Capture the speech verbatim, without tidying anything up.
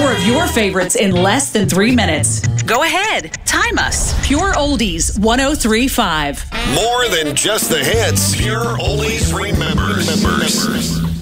more of your favorites in less than three minutes. Go ahead. Time us. Pure Oldies one oh three point five. More than just the hits. Pure Oldies remembers. remembers.